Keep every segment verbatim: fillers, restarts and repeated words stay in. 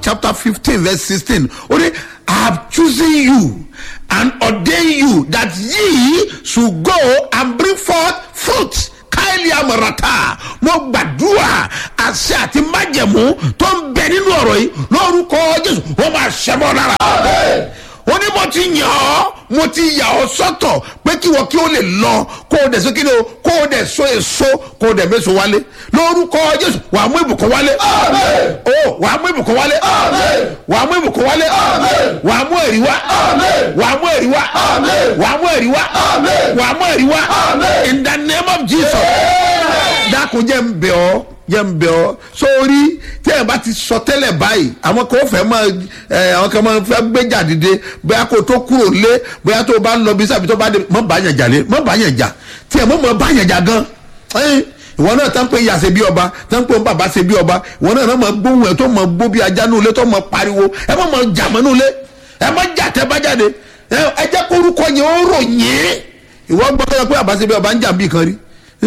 chapter fifteen verse sixteen ó ní I have chosen you and ordained you that ye should go and bring forth fruit. Kaili amarata mo gbàdúrà àṣẹ àti májẹ̀mú tó ń bẹ nínú ọ̀rọ̀ yìí lórúkọ Jésù wọ́n máa ṣẹbọ lára. Ó ní mo ti yàn ọ́ mo ti yà ọ́ sọ́tọ̀ pé kí wọ́n kí ó lè lọ kó o dẹ̀ so kí ni o kó o dẹ̀ so èso kó o dẹ̀ méso wálé lórúkọ Jésù wà á mú ìbùkún wálé. o wà á mú ìbùkún wálé. wà á mú ìbùkún wálé. wà á mú ẹ̀rí wá. wà á mú ẹ̀rí wá. wà á mú ẹ̀rí wá. wà á mú ẹ̀rí wá. in the name of Jesus. dákun jẹ́ ń bẹ̀ ọ́ jẹ́ ń bẹ̀ ọ́ sórí tí ẹ̀ bá ti sọ tẹ́lẹ̀ báyìí àwọn kan fẹ́ máa ẹ̀ àwọn kan máa fẹ́ gbéjà dìde bóyá kó tó kúrò lé bóyá tó bá ń lọ bí sábì tó bá dé mọ́ bá yàn jà lé mọ́ bá yàn jà tí ẹ̀ mọ́ mọ́ bá yàn jà gan ìwọ náà tán pé ìyá ṣe bí ọba tán pé bàbá ṣe bí ọba ìwọ náà náà máa gbóhùn ẹ̀ tó máa gbó bí ajá nulẹ̀ tó máa pariwo ẹ má máa jà mọ́ nulẹ̀ ẹ má jà tẹ́ bá jáde ẹ jẹ́ kórúkọ yẹn ó ròyìn ìwọ gbọ́ pé bàbá ṣe bí ọba ń jà bí kan rí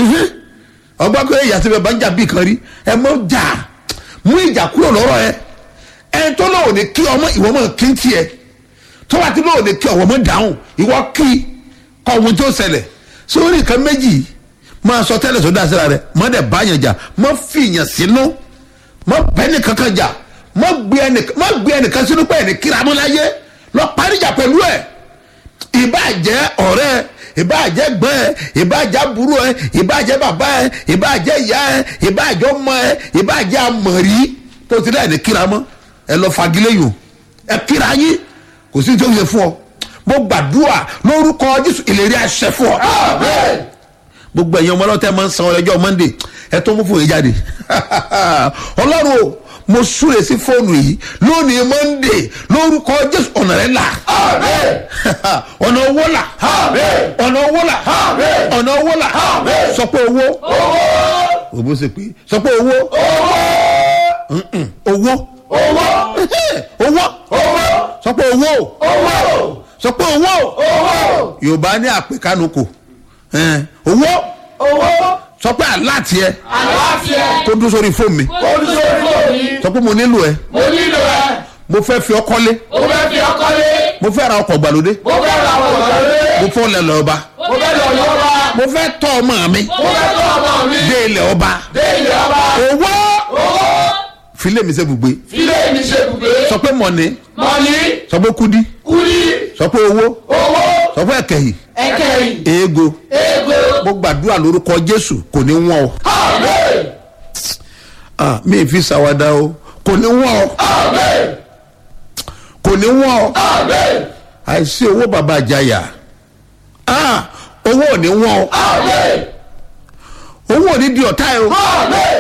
ọgbà pé ìyá ṣe bí ọba ń jà bí kan rí ẹ mọ́ jà mú ìjà kúrò lọ́rọ̀ ẹ ẹ tó lọ́wọ́ ní kí ọmọ ìwọ mọ̀ kí n tiẹ̀ tó bá ti lọ́wọ́ ní kí ọwọ́ mọ̀ dáhùn ìwọ kí kọ́ ohun tó ṣẹlẹ̀ sórí nǹkan méjì máa sọ tẹ́lẹ̀ tó dáa síra rẹ̀ mọ́ dẹ̀ bá yàn jà mọ́ fìyàn sínú mọ́ bẹ́ẹ̀ni kankan jà mọ́ gbé ẹnìkan sínú pé ẹnì kíra mọ́ láyé lọ parí jà pẹ̀lú ẹ̀ ìbáàjẹ́ ọ̀rẹ́ ìbáàjẹ́ gbọ́n ẹ ìbáàjẹ́ àbúrò ẹ ìbáàjẹ́ bàbá ẹ ìbáàjẹ́ ìyá ẹ ìbáàjẹ́ ọmọ ẹ ìbáàjẹ́ amọ̀rí tó ti dá ẹni kíra mọ́ ẹ lọ fagilé yòó ẹ kíra yín kò sí tó yẹ fún ọ mo gbàdúrà lórúkọ Jésù ìlérí àṣẹ fún ọ. gbogbo ẹ̀yin ọmọ ọlọ́tẹ̀ máa ń san ọlọ́jọ́ Monday ẹ tó mú fún yìí jáde Ọlọ́run o mo súre sí fóònù yìí lónìí Monday lórúkọ Jésù ọ̀nà rẹ̀ là ọ̀nà owó là ọ̀nà owó là ọ̀nà owó là sọ pé owó òbó ṣe pé sọ pé owó owó owó sọ pé owó sọ pé owó Yorùbá ní àpèkánukò owó sọ pé aláàtì ẹ kó dún sórí fóònù mi sọ pé mo nílò ẹ mo nílò ẹ mo fẹ́ fi ọkọ lé mo fẹ́ fi ọkọ lé mo fẹ́ ra ọkọ̀ gbàlódé mo fẹ́ ra ọkọ̀ gbàlódé mo fẹ́ lẹ lọ́ba mo fẹ́ lọ lọ́ba mo fẹ́ tọ́ ọmọ mi mo fẹ́ tọ́ ọmọ mi dé ilẹ̀ ọba dé ilẹ̀ ọba owó owó filé mi ṣe bùgbé filé mi ṣe bùgbé sọ pé mọ̀ni mọ̀ni sọ pé kúdí kúdí sọ pé owó owó sọ pé ẹ̀kẹ́yìn ẹ̀kẹ́yìn eego eego mo gbàdúrà lórúkọ Jésù kò ní wọ́n o. àmín. ah mi fi ṣàwàdà o kò ní wọ́n o. àmín. kò ní wọ́n o. àmín. àìsí owó bàbá àjàyà ah owó ò ní wọ́n o. àmín. owó ò ní di ọ̀tá ẹ o. àmín.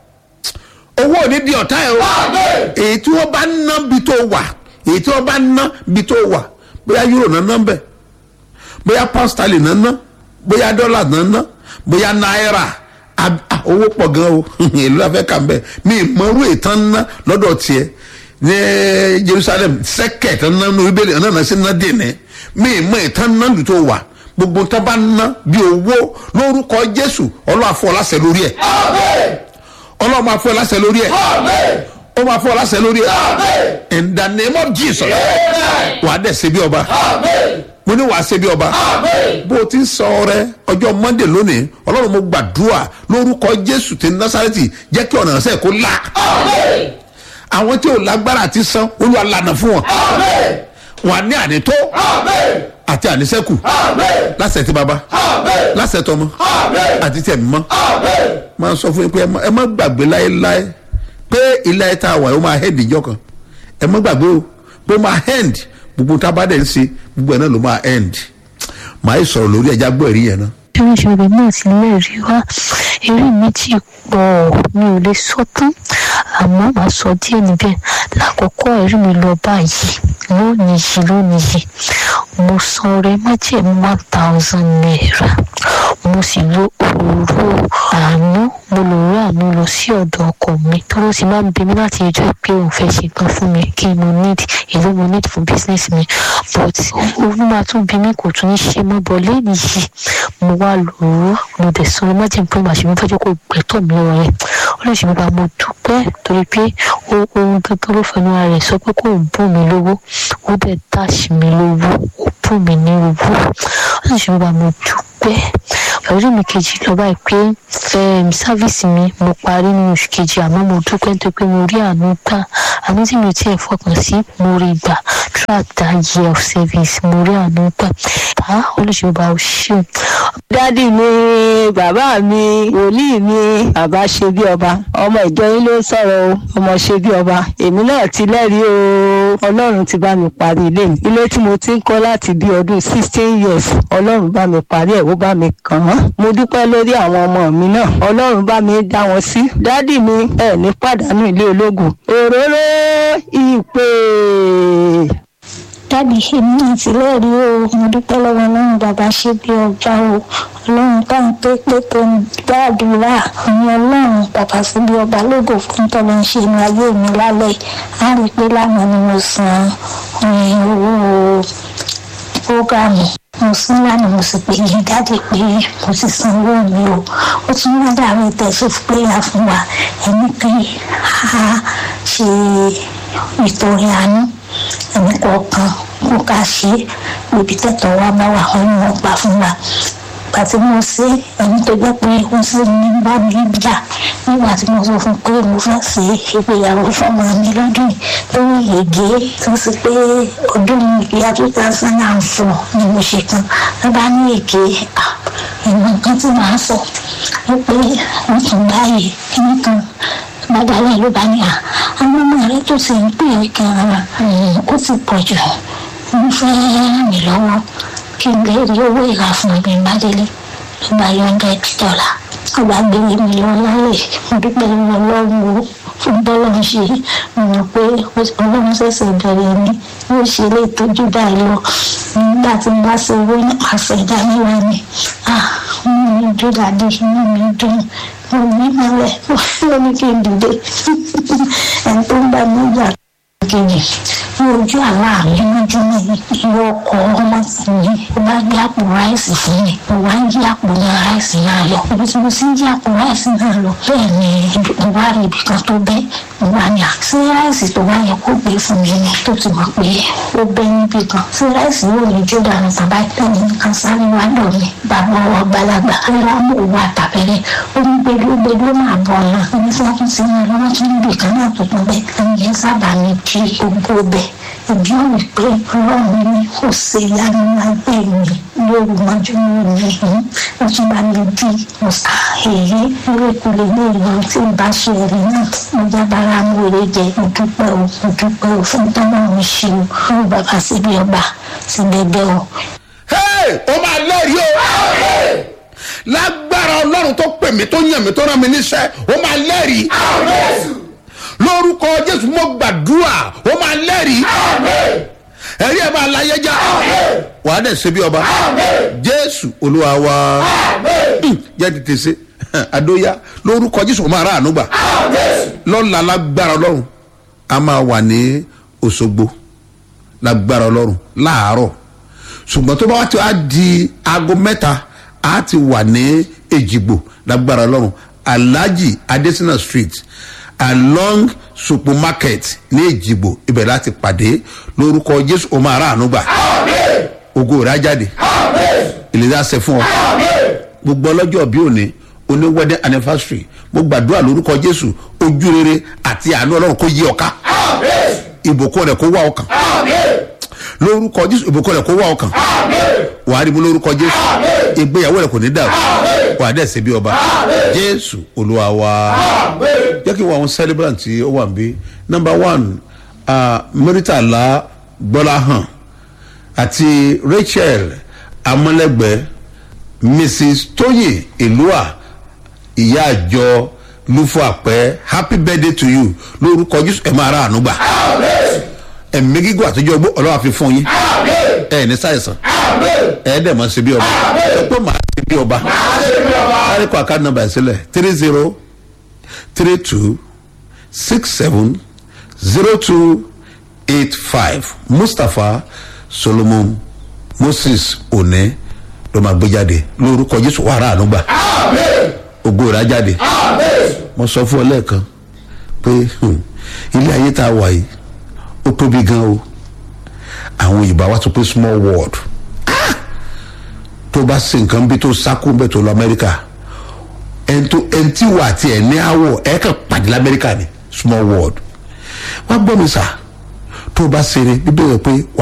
owó ò ní di ọ̀tá ẹ o. àmín. èyí tí wọ́n bá ná bí tó wà èyí tí wọ́n bá ná bí tó wà bóyá euro náà ná bẹ́ẹ̀ bóyá pound sterling náà ná bóyá dollar náà ná bóyá náírà owó pọ̀ gan o èlò afẹ́ kà ń bẹ̀ mi ìmọ̀rú ìtàn ná lọ́dọ̀ tiẹ̀ ní Jerusalem sẹ́kẹ̀ tán ná ní ibẹ̀ náà náà sí ná dènà mi ìmọ̀ ìtàn ná lù tó wà gbogbo tó bá ná bí owó lórúkọ Jésù Ọlọ́run á fún ọ láṣẹ lórí ẹ̀ Ọlọ́run á fún ọ láṣẹ lórí ẹ̀ ó máa fún ọ láṣẹ lórí ẹ̀ in the name of Jesus wàá dẹ̀ ṣe bí ọba mo ní wàá ṣe bí ọba bó o ti ń sọ ọrẹ ọjọ́ Monday lónìí Ọlọ́run mo gbàdúrà lórúkọ Jésù ti Násárẹ́tì jẹ́ kí ọ̀nà ṣe kó là àwọn tí ò lágbára ti san Olúwa lànà fún wọn wọn ní ànító àti àníṣẹ́kù láṣẹ ti baba láṣẹ tọmọ àti tẹ̀mí mọ́ máa sọ fún yín pé ẹ má gbàgbé láéláé pé ilé ayé tá a wà ó máa hẹ́ndì ìjọ kan ẹ má gbàgbé o pé ó máa hẹ́ndì gbogbo tá a bá dẹ̀ ń ṣe gbogbo ẹ̀ náà ló máa hẹ́ndì máa yìí sọ̀rọ̀ lórí ẹja gbọ́ ẹ̀rí yẹn náà. ṣẹ́rẹ́ṣẹ́rẹ́ náà ti lẹ́ẹ̀rí wá eré mi ti pọ̀ mi ò lè sọ tán àmọ́ màá sọ díẹ̀ níbẹ̀ lákòókò ẹ̀rí mi lọ báyìí lónìí yìí lónìí yìí mo san ọrẹ májẹ̀mú one thousand naira mo sì lo òróró àánú mo lò rí àánú lọ sí ọ̀dọ̀ ọkọ mi tó ló ti máa ń bí mi láti ẹjọ́ pé òun fẹ́ ṣe nǹkan fún mi kí mo need èló mo need fún business mi but òun máa tún bí mi kò tún ní ṣe mọ́ bọ́ lẹ́yìn yìí mo wá lò ó mo dẹ̀ sọ ọ́ má jẹ́ pé màá ṣe mi fẹ́ jẹ́ kó gbẹ̀tọ̀ mi lọ́wọ́ rẹ̀ ó lè ṣe mi bá mo dúpẹ́ torí pé ohun gẹ́gẹ́ ló fẹnu ara rẹ̀ sọ pé kó bùn mi lówó ó dẹ̀ dáṣì mi lówó ó bùn mi ní owó ó lè ṣe mi bá mo dúpẹ́ ọdún mi kejì lọ báyìí pé sáfíìsì mi mo parí ní oṣù kejì àmọ́ mo dúpẹ́ nítorí pé mo rí àánú gbà àánú tí mi ò tiẹ̀ fọkàn sí mo rí gbà throughout that year of service mo rí àánú gbà tá olùṣèlú ò ṣe. dádì mi bàbá mi wòlíì mi bàbá ṣe bí ọba ọmọ ìjọ yín ló ń sọ̀rọ̀ o ọmọ ṣe bí ọba èmi náà ti lẹ́rìí o ọlọ́run ti bá mi parí ilé mi ilé tí mo ti ń kọ́ láti bí ọdún sixteen years ọlọ́run bá mi parí ẹ̀ ó bá mi kàn án mo dúpẹ́ lórí àwọn ọmọ mi náà ọlọ́run bá mi dá wọn sí dádì mi ẹ̀ ní pàdánù ilé ológun òróró ìpè. dábì èmi náà ti lẹ́rìí o mo dúpẹ́ lọ́wọ́ ọlọ́run bàbá ṣe bí ọba o ọlọ́run táwọn pé pé tó ń gbàdúrà ní ọlọ́run bàbá sí bí ọba lógo fún tọ́lọ́ ń ṣe ní ayé mi lálẹ́ á rí i pé lánàá ni mo san owó fúgàmù mo sún lánàá mo sì pè yín jáde pé mo ti san owó mi o ó tún wá dàrí tẹ̀sí péyà fún wa ẹni pé a ṣe ìtọrẹ àánú ẹni kọ̀ọ̀kan kó ká ṣe ibi tẹ̀tọ̀ wa bá wà wọ́n ní wọ́n gbà fún wa pàtí mo ṣe ẹni tó jẹ́ pé ó sì ní bá mi jà nígbà tí mo sọ fún pé mo fẹ́ ṣe ìgbéyàwó fọmọ mi lọ́dún lórí ègé tó sì pé ọdún ìyá two thousand and four ni mo ṣe kan ló bá ní ègé ìmọ̀ nǹkan tí màá sọ wípé wọ́n tún báyìí kíní kan gbàdálẹ̀ ló bá ní à àwọn ọmọ rẹ tó ti ń pè é gan-an ó ti pọ̀ jù wọ́n fẹ́ ràn mí lọ́wọ́ kí n lè rí owó ìrà fún ẹgbẹ́ ìbádélé ló bá yọ hundred dollar ó bá gbé mi lọ lálẹ́ mo dúpẹ́ lọ́wọ́ ọlọ́run o fún bọ́lọ́run ṣe mo mọ̀ pé ọlọ́run ṣẹ̀ṣẹ̀ bẹ̀rẹ̀ ni yóò ṣe lè tọ́jú báyìí lọ nígbà tí mo bá ṣe owó ní àṣẹ ìdáníwá ni ah inú mi dùn dàdí inú mi dùn mo ní mọ́lẹ̀ ó ní kí n dìde ẹni tó ń bá mi jà kejì ní ojú àlá mi lójúmọ́ ìwọ ọkọ ọmọ sí mi ó bá gbé àpò ráìsì fún mi mo wá ń jí àpò náà ráìsì náà lọ ibi tí mo sì ń jí àpò ráìsì náà lọ bẹ́ẹ̀ ni mo wá rí ibì kan tó bẹ́ mo wá ní àṣé ráìsì tó wá yẹ kó gbé fún mi ni tó ti mọ̀ pé ó bẹ́ níbì kan ṣé ráìsì yóò ní jó dànù bàbá ìtẹ́ni nǹkan sáré wá dọ̀ mi bàbá ọgbàlagbà rárá mo wà tàbẹ̀rẹ̀ ó ní gbẹdúgbẹdú máa bọ̀ ọ̀nà ó ní fún sí mi lọ́wọ́ tún níbì kan náà tó tún bẹ́ ẹni yẹn sábà ní kí gbogbo bẹ́ ìjọ mi pé ọlọ́run ní kò ṣe ìyanu lágbè mi lóru mọ́júmọ́ mi ó tún bá mi di ọ̀sà èyí lóríkulè ní ìlú tí ì bá ṣe èrè náà mo jábára mú èrè jẹ mo dúpẹ́ o mo dúpẹ́ o fún tọ́lọ́ mi ṣe o fún bàbá síbi ọba sí bẹ́ẹ̀ o. ó máa lẹ́rìí o lágbára ọlọ́run tó pè mí tó yàn mí tó rán mi níṣẹ́ ó máa lẹ́rìí lórúkọ jésù mo gbàdúrà ó máa lẹ́rìí ẹ̀rí ẹ̀ máa láyé já wàá dẹ̀ ṣe bí ọba jésù olúwa wa jẹ́ tètè ṣe àdóyá lórúkọ jésù ó máa rà àánú gbà lọ́la lágbára ọlọ́run a máa wà ní òṣogbo lágbára ọlọ́run láàárọ̀ ṣùgbọ́n tó bá wá ti wá di aago mẹ́ta a ti wà ní èjìgbò lágbára ọlọ́run alhaji adesina street along supermarket ní èjìgbò ibẹ̀ láti pàdé lórúkọ jésù ó máa rà àánú gbà ògo rẹ̀ á jáde ìlera ṣe fún ọ gbogbo ọlọ́jọ́ bí òní oní wedding anniversary mo gbàdúrà lórúkọ jésù ojú rere àti àánú ọlọ́run kó yí ọ ká ìbùkún rẹ̀ kó wá ọkàn lórúkọ jésù ìbùkún rẹ̀ kó wá ọkàn wàá rí mu lórúkọ jésù ìgbéyàwó rẹ̀ kò ní dàrú wàá dẹ̀ ṣe bí ọba jésù olúwa wa jẹ́ kí n wọ àwọn celebrant tí ó wà níbí number one Mẹ́rìtàlá Gbọ́láhàn àti Rachel Amọ́lẹ́gbẹ́ Mrs Tóyìn Èlúà ìyá àjọ lúfọ àpẹ happy birthday to you lórúkọ jésù ẹ máa ra àánú gbà ẹ̀mí gígùn àtijọ́ gbó ọlọ́wà fi fún yín ẹ̀ ní sáyẹ̀sán ẹ̀ dẹ̀ mọ́ sí bí ọba ẹ pé màá ti bí bí ọba máa ṣe bí ọba. láti kọ àkáàdì nọ́mbà ìsílẹ̀ three zero three two six seven zero two eight five Mustapha Solomon Moses One ló máa gbé jáde lórúkọ Jésù wàrà ànúgbà Amen. ògo rà jáde. Amen. mo sọ fún ọ lẹ́ẹ̀kan pé hmm, ilé ayé tá a wà yìí ó tóbi gan o àwọn òyìnbá wa tó pé small world ah! tó bá ṣe nǹkan bí tó sákò bẹ́ẹ̀ tó lọ Amẹ́ríkà ẹni tó ẹni tí wà àti ẹ̀ ní àwọ̀ ẹ̀ kàn pàdé lamẹ́ríkà ni small world wá gbọ́ mi sà tó bá ṣeré bíbélì pé